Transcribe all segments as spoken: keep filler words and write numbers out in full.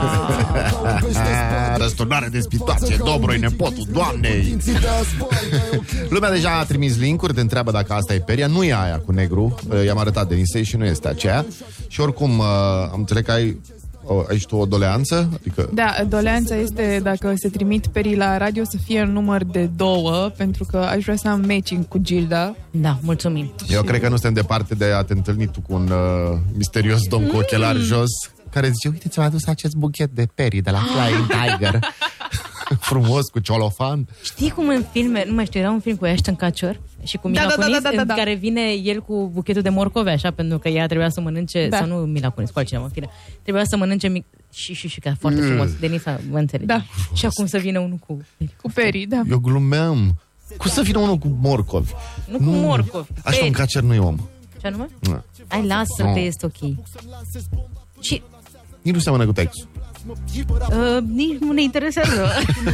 Răsturnare de situație, Dobroi, nepotul doamnei. Lumea deja a trimis link-uri, te întreabă dacă asta e peria. Nu e aia cu negru, i-am arătat Denisei și nu este aceea. Și oricum, am înțeles că ai aici tu o doleanță? Adică... Da, doleanța este dacă se trimit perii la radio să fie în număr de două, pentru că aș vrea să am matching cu Gilda. Da, mulțumim. Eu și... cred că nu suntem departe de a te întâlni tu cu un uh, misterios domn mm. cu ochelari jos, care zice, uite, ți-am adus acest buchet de perii de la Flying Tiger. Frumos, cu ciolofan. Știi cum în filme, nu mai știu, era un film cu Ashton Kutcher și cu Mila da, Kunis, da, da, da, da, da. în care vine el cu buchetul de morcove, așa, pentru că ea trebuia să mănânce, da. Sau nu Mila Kunis, cu altcineva, în fine, trebuia să mănânce mic, și, și, și, că foarte mm. frumos, Denisa, vă înțelegi. Da. Și acum să vină unul cu... Cu perii, da. Eu glumeam. Cum să vină unul cu morcovi? Nu, nu cu morcovi. Ashton Kutcher nu e om. Ce anume? Da. Ai, lasă-l, no. Că este ok. Și... Nici nu seamănă cu textul. Uh, nici nu ne interesează.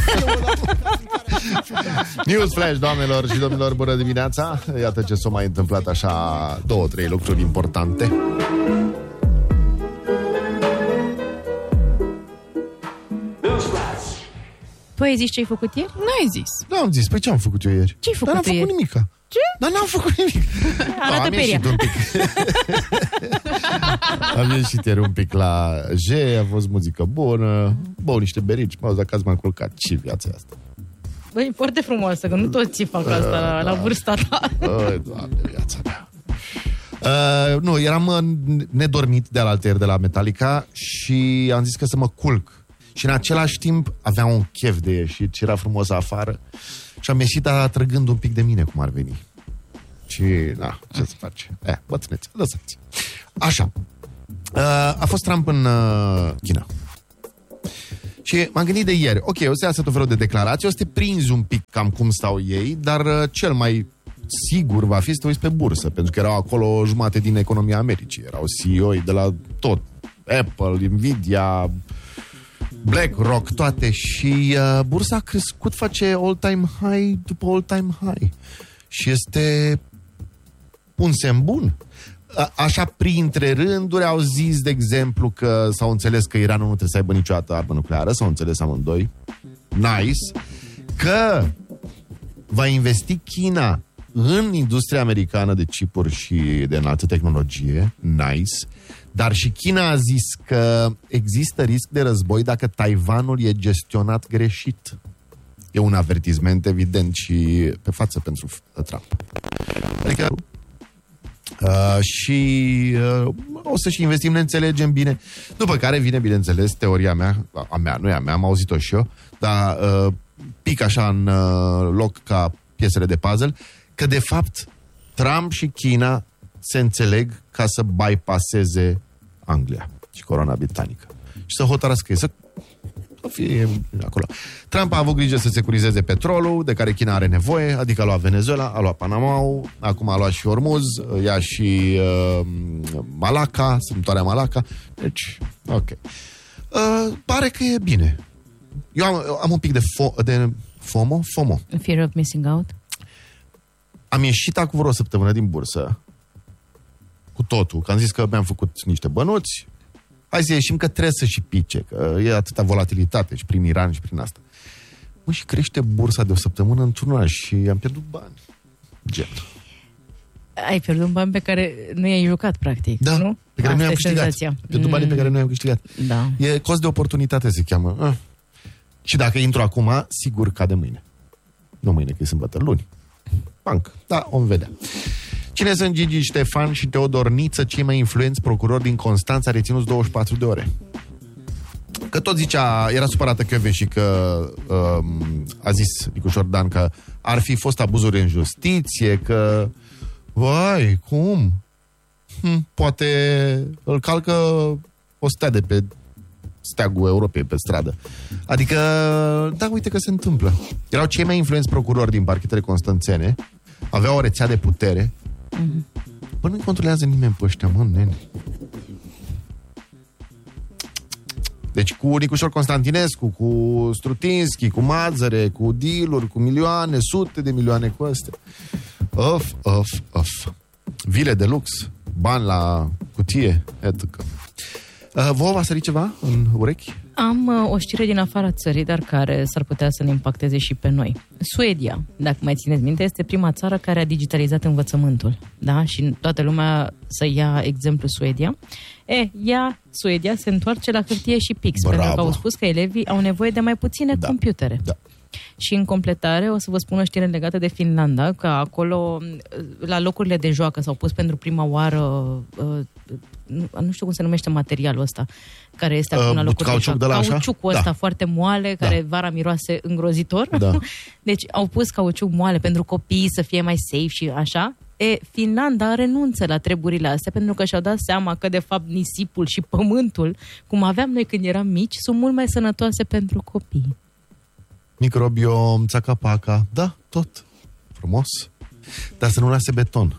News Flash, doamnelor și domnilor, bună dimineața. Iată ce s-a mai întâmplat așa două, trei lucruri importante. Tu ai zis ce ai făcut ieri? Nu ai zis. Nu am zis, păi ce am făcut eu ieri? Ce ai făcut Dar n-am ieri? făcut nimica. Ce? Dar n-am făcut nimic. Arată no, peria. Un pic. Am ieșit ieri un pic la J, a fost muzică bună, bău niște berici, m-au zis acasă, m-am culcat. Ce viața e asta? Băi, foarte frumoasă, că nu toți fac asta uh, la, la vârsta ta. Băi, Doamne, viața mea. Uh, nu, eram uh, nedormit de alaltăieri de la Metallica și am zis că să mă culc. Și în același timp aveam un chef de ieșit și era frumos afară. Și am ieșit atrăgând un pic de mine, cum ar veni. Și, na, ce să face? Eh, bătrânețe, lăsați. Așa. Uh, a fost Trump în uh, China. Și m-am gândit de ieri, ok, o să iasă tot felul de declarații, o să te prinzi un pic cam cum stau ei, dar uh, cel mai sigur va fi să te uiți pe bursă, pentru că erau acolo o jumate din economia Americii. Erau C E O-i de la tot. Apple, Nvidia, BlackRock, toate. Și uh, bursa a crescut, face all-time high după all-time high. Și este un semn bun. A, așa, printre rânduri, au zis, de exemplu, că s-au înțeles că Iranul nu trebuie să aibă niciodată armă nucleară, s-au înțeles amândoi. Nice. Că va investi China în industria americană de chipuri și de înaltă tehnologie. Nice. Dar și China a zis că există risc de război dacă Taiwanul e gestionat greșit. E un avertisment evident și pe față pentru Trump. Adică uh, și uh, o să și investim, ne înțelegem bine. După care vine, bineînțeles, teoria mea, a mea, nu e a mea, am auzit-o și eu, dar uh, pic așa în uh, loc ca piesele de puzzle, că de fapt Trump și China se înțeleg ca să bypasseze Anglia și coroana britanică. Și să hotărască, să fie acolo. Trump a avut grijă să securizeze petrolul, de care China are nevoie, adică a luat Venezuela, a luat Panama, acum a luat și Hormuz, ia și uh, Malacca, sărbătoarea Malacca. Deci, ok. Uh, pare că e bine. Eu am, am un pic de, fo- de FOMO, FOMO. Fear of missing out? Am ieșit acum vreo săptămână din bursă cu totul, că am zis că mi-am făcut niște bănuți, hai să ieșim că trebuie să și pice, că e atâta volatilitate și prin Iran și prin asta. Mă, și crește bursa de o săptămână într-una și am pierdut bani. Gen. Ai pierdut bani pe care nu i-ai jucat, practic, da, nu? pe care asta nu i-am câștigat. Senzația. Pierdut mm. banii pe care nu i-am câștigat. Da. E cost de oportunitate, se cheamă. Ah. Și dacă intru acum, sigur cade mâine. Nu mâine, că e sâmbătă, luni. Banc. Da, om vedea. Cine sunt Gigi Ștefan și Teodor Niță, cei mai influenți procurori din Constanța, reținuți douăzeci și patru de ore? Că tot zicea, era supărată Chiove și că um, a zis Nicușor Dan că ar fi fost abuzuri în justiție, că vai, cum? Hm, poate îl calcă o stea de pe steagul Europei pe stradă. Adică, da, uite că se întâmplă. Erau cei mai influenți procurori din parchetele constanțene, aveau o rețea de putere. Mm-hmm. Bă, nu-i controlează nimeni pe ăștia, mă, nene. Deci cu Nicușor Constantinescu, cu Strutinski, cu Mazăre, cu deal-uri, cu milioane, sute de milioane cu astea. Of, of, of. Vile de lux, bani la cutie, etcă. Uh, vouă va sări ceva în urechi? Am uh, o știre din afara țării, dar care s-ar putea să ne impacteze și pe noi. Suedia, dacă mai țineți minte, este prima țară care a digitalizat învățământul. Da? Și toată lumea să ia exemplu Suedia. E, ea, Suedia, se întoarce la hârtie și pix, Bravo. pentru că au spus că elevii au nevoie de mai puține Da. computere. Da. Și în completare o să vă spun o știre legată de Finlanda, că acolo, la locurile de joacă, s-au pus pentru prima oară, uh, nu, nu știu cum se numește materialul ăsta, care este acum Uh, la locurile de cauciuc joacă. de la așa? Cauciucul ăsta Da. foarte moale, care Da. vara miroase îngrozitor. Da. Deci au pus cauciuc moale pentru copii să fie mai safe și așa. E, Finlanda renunță la treburile astea pentru că și-au dat seama că, de fapt, nisipul și pământul, cum aveam noi când eram mici, sunt mult mai sănătoase pentru copii. Microbiom, țaca-paca, da, tot. Frumos. Dar să nu lase beton.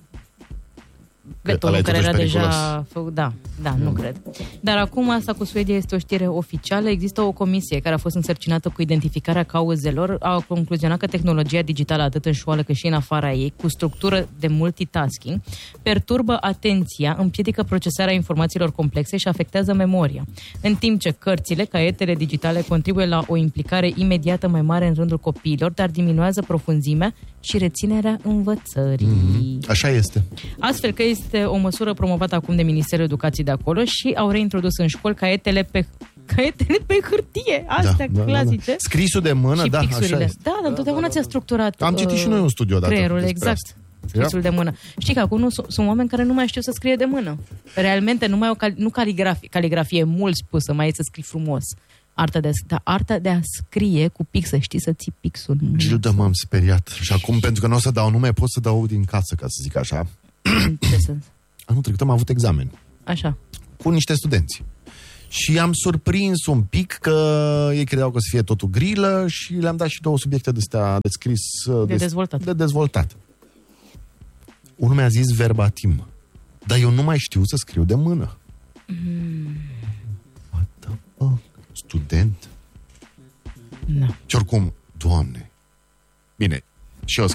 Betonul ăla e care era totuși deja făcut, da, da, nu cred. Dar acum asta cu Suedia este o știre oficială. Există o comisie care a fost însărcinată cu identificarea cauzelor. A concluzionat că tehnologia digitală, atât în școală cât și în afara ei, cu structură de multitasking, perturbă atenția, împiedică procesarea informațiilor complexe și afectează memoria. În timp ce cărțile, caietele digitale contribuie la o implicare imediată mai mare în rândul copiilor, dar diminuează profunzimea și reținerea învățării. Mm-hmm. Așa este. Astfel că este o măsură promovată acum de Ministerul Educației de acolo și au reintrodus în școli caietele pe, caietele pe hârtie, astea da, clasice. Da, da. Scrisul de mână, și da, pixurile. așa este. Da, dar întotdeauna ți-a structurat Am citit uh, și noi un studiu odată creierul, despre exact. asta. Scrisul de mână. Știi că acum nu, sunt oameni care nu mai știu să scrie de mână. Realmente nu mai au cal, nu caligrafie, caligrafie mult spusă, mai e să scrii frumos. Arta de a, dar arta de a scrie cu pix, să știi să ții pixul. Gilda, m-am speriat. Și acum, pentru că nu o să dau nume, pot să dau din casă, ca să zic așa. În ce sens? Anul trecut am avut examen Așa. cu niște studenți. Și am surprins un pic că ei credeau că o să fie totul grilă și le-am dat și două subiecte de-astea de scris... De dezvoltat. De dezvoltat. Unul mi-a zis verbatim, dar eu nu mai știu să scriu de mână. Mm. What the fuck? Student? Da. Și oricum, Doamne, bine, și eu